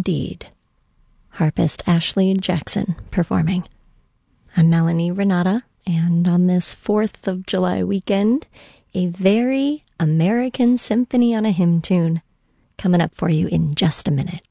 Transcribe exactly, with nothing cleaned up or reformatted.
indeed. Harpist Ashley Jackson performing. I'm Melanie Renata, and on this fourth of July weekend, a very American symphony on a hymn tune coming up for you in just a minute.